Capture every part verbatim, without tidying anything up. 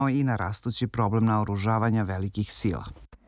i na rastući problem naoružavanja velikih sila.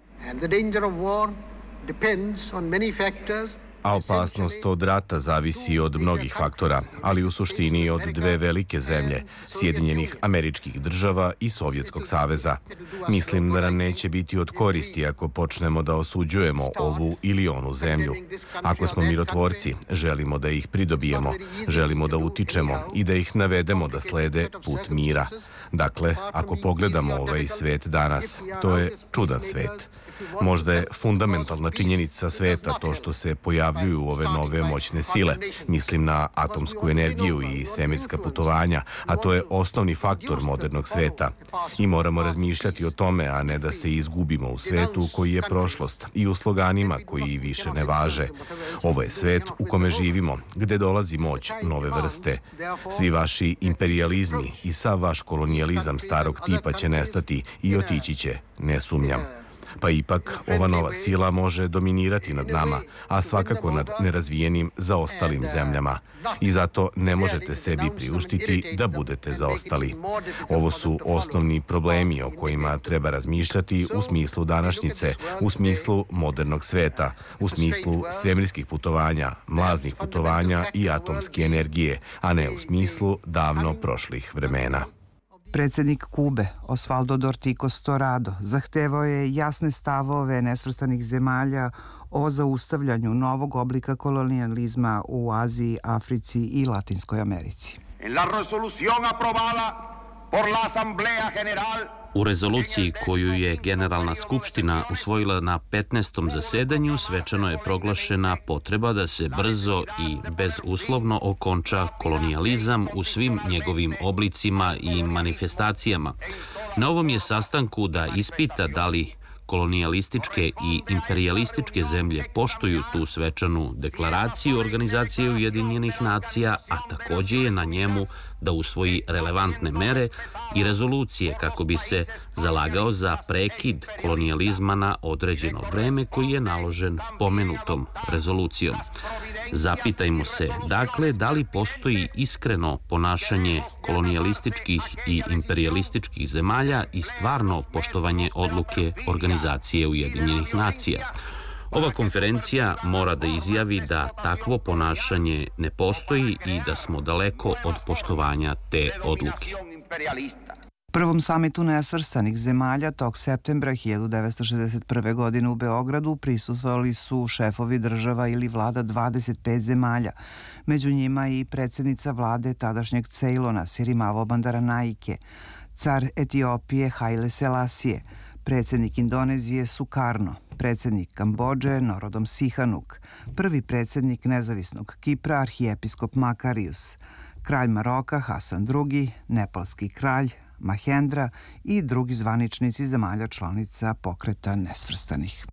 A opasnost od rata zavisi od mnogih faktora, ali u suštini od dve velike zemlje, Sjedinjenih Američkih Država i Sovjetskog saveza. Mislim da nam neće biti od koristi ako počnemo da osuđujemo ovu ili onu zemlju. Ako smo mirotvorci, želimo da ih pridobijemo, želimo da utičemo i da ih navedemo da slede put mira. Dakle, ako pogledamo ovaj svet danas, to je čudan svet. Možda je fundamentalna činjenica sveta to što se pojavljuju ove nove moćne sile. Mislim na atomsku energiju i svemirska putovanja, a to je osnovni faktor modernog sveta. I moramo razmišljati o tome, a ne da se izgubimo u svetu koji je prošlost i u sloganima koji više ne važe. Ovo je svet u kome živimo, gde dolazi moć nove vrste. Svi vaši imperijalizmi i sav vaš kolonijalizam starog tipa će nestati i otići će, ne sumnjam. Pa ipak, ova nova sila može dominirati nad nama, a svakako nad nerazvijenim zaostalim zemljama. I zato ne možete sebi priuštiti da budete zaostali. Ovo su osnovni problemi o kojima treba razmišljati u smislu današnjice, u smislu modernog sveta, u smislu svemirskih putovanja, mlaznih putovanja i atomske energije, a ne u smislu davno prošlih vremena. Predsjednik Kube, Osvaldo Dorticos Torrado, zahtevao je jasne stavove nesvrstanih zemalja o zaustavljanju novog oblika kolonijalizma u Aziji, Africi i Latinskoj Americi. U rezoluciji koju je Generalna skupština usvojila na petnaestom zasedanju svečano je proglašena potreba da se brzo i bezuslovno okonča kolonijalizam u svim njegovim oblicima i manifestacijama. Na ovom je sastanku da ispita da li kolonijalističke i imperijalističke zemlje poštuju tu svečanu deklaraciju Organizacije Ujedinjenih nacija, a takođe je na njemu da usvoji relevantne mere i rezolucije kako bi se zalagao za prekid kolonijalizma na određeno vreme koji je naložen pomenutom rezolucijom. Zapitajmo se, dakle, da li postoji iskreno ponašanje kolonijalističkih i imperijalističkih zemalja i stvarno poštovanje odluke Organizacije Ujedinjenih nacija. Ova konferencija mora da izjavi da takvo ponašanje ne postoji i da smo daleko od poštovanja te odluke. Prvom samitu nesvrstanih zemalja tog septembra hiljadu devetsto šezdeset prve. godine u Beogradu prisustvovali su šefovi država ili vlada dvadeset pet zemalja, među njima i predsjednica vlade tadašnjeg Cejlona Sirimavo Bandaranaike, car Etiopije Haile Selasije, predsjednik Indonezije Sukarno, predsjednik Kambodže Norodom Sihanuk, prvi predsjednik nezavisnog Kipra arhijepiskop Makarius, kralj Maroka Hasan drugi, nepalski kralj Mahendra i drugi zvaničnici zemalja članica Pokreta nesvrstanih.